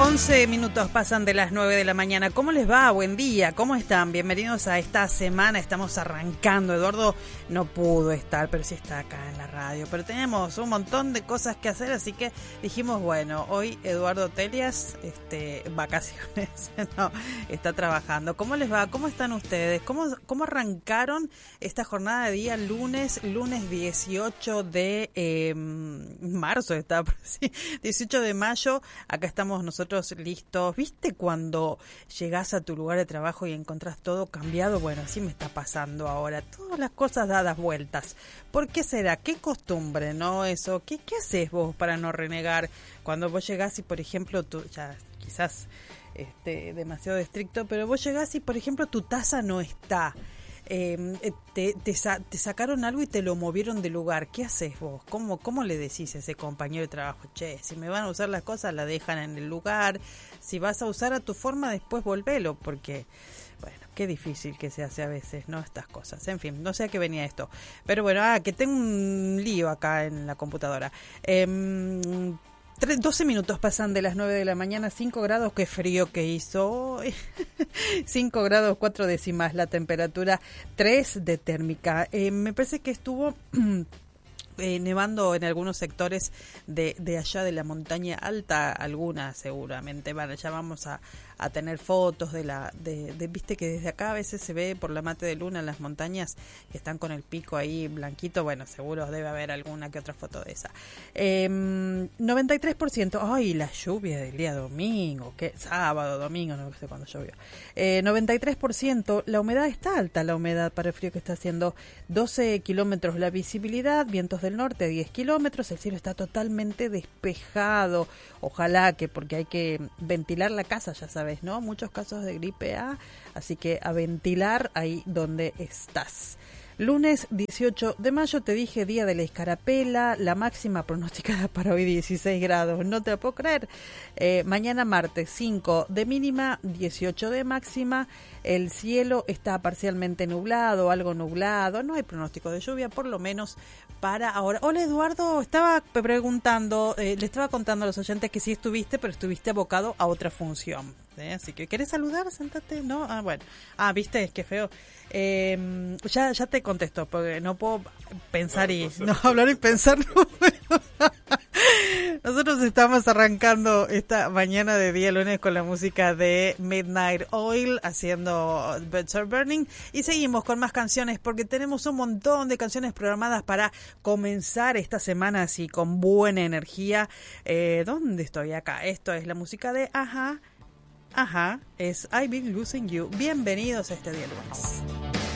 11 minutos pasan de las 9 de la mañana. ¿Cómo les va? Buen día. ¿Cómo están? Bienvenidos a esta semana. Estamos arrancando. Eduardo no pudo estar, pero sí está acá en la radio. Pero tenemos un montón de cosas que hacer, así que dijimos, bueno, hoy Eduardo Telias, vacaciones, no, está trabajando. ¿Cómo les va? ¿Cómo están ustedes? ¿Cómo arrancaron esta jornada de día lunes 18 de marzo? Está, sí, 18 de mayo. Acá estamos nosotros listos. ¿Viste cuando llegás a tu lugar de trabajo y encontrás todo cambiado? Bueno, así me está pasando ahora. Todas las cosas dadas vueltas. ¿Por qué será? ¿Qué costumbre, no? Eso. ¿Qué haces vos para no renegar? Cuando vos llegás y, por ejemplo, tú ya quizás demasiado estricto, pero vos llegás y, por ejemplo, tu taza no está. Te sacaron algo y te lo movieron de lugar. ¿Qué haces vos? ¿Cómo le decís a ese compañero de trabajo? Che, si me van a usar las cosas, la dejan en el lugar. Si vas a usar a tu forma, después volvelo, porque, bueno, qué difícil que se hace a veces, ¿no? Estas cosas. En fin, no sé a qué venía esto. Pero bueno, que tengo un lío acá en la computadora. 12 minutos pasan de las 9 de la mañana, 5 grados, qué frío que hizo. 5 grados 4 décimas la temperatura, 3 de térmica. Me parece que estuvo nevando en algunos sectores de allá de la montaña alta, algunas seguramente. Bueno, ya vamos a tener fotos viste que desde acá a veces se ve por la mate de luna las montañas que están con el pico ahí blanquito. Bueno, seguro debe haber alguna que otra foto de esa. 93%, ay, la lluvia del día domingo, sábado, domingo, no sé cuándo llovió. 93%, la humedad está alta, la humedad para el frío que está haciendo. 12 kilómetros la visibilidad, vientos del norte 10 kilómetros, el cielo está totalmente despejado. Ojalá porque hay que ventilar la casa, ya sabes, ¿no? Muchos casos de gripe A, así que a ventilar ahí donde estás. Lunes 18 de mayo, te dije, día de la escarapela, la máxima pronosticada para hoy 16 grados, no te lo puedo creer. Mañana martes 5 de mínima, 18 de máxima, el cielo está parcialmente nublado, algo nublado, no hay pronóstico de lluvia, por lo menos para ahora. Hola Eduardo, estaba preguntando, le estaba contando a los oyentes que sí estuviste, pero estuviste abocado a otra función. Así que, ¿querés saludar? Sentate, ¿no? Bueno. ¿Viste? Qué feo. Ya te contesto, porque no puedo pensar hablar y pensar. Nosotros estamos arrancando esta mañana de día lunes con la música de Midnight Oil haciendo Birds Are Burning, y seguimos con más canciones porque tenemos un montón de canciones programadas para comenzar esta semana así con buena energía. ¿Dónde estoy? Acá. Esto es la música de Ajá, es I've Been Losing You. Bienvenidos a este día lunes.